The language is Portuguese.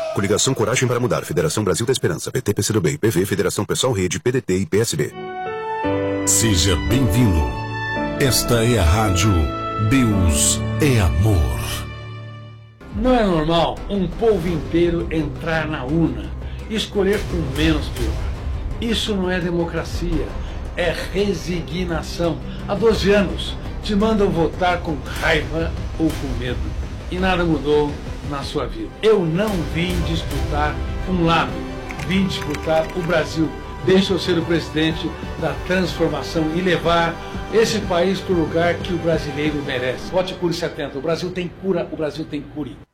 Coligação Coragem para Mudar, Federação Brasil da Esperança, PT, PCdoB, PV, Federação Pessoal Rede, PDT e PSB. Seja bem-vindo. Esta é a rádio Deus é Amor. Não é normal um povo inteiro entrar na urna e escolher o menos pior. Isso não é democracia, é resignação. Há 12 anos te mandam votar com raiva ou com medo e nada mudou na sua vida. Eu não vim disputar um lado, vim disputar o Brasil. Deixa eu ser o presidente da transformação e levar esse país para o lugar que o brasileiro merece. Vote Cure 70. O Brasil tem cura, o Brasil tem cure.